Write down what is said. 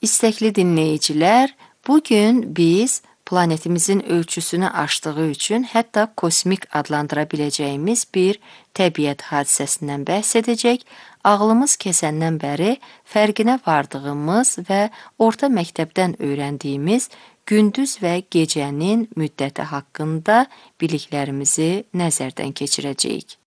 İstəkli dinləyicilər, bugün biz planetimizin ölçüsünü aşdığı üçün hətta kosmik adlandıra biləcəyimiz bir təbiət hadisəsindən bəhs edəcək, ağlımız kəsəndən bəri fərqinə vardığımız və orta məktəbdən öyrəndiyimiz gündüz və gecənin müddəti haqqında biliklərimizi nəzərdən keçirəcəyik.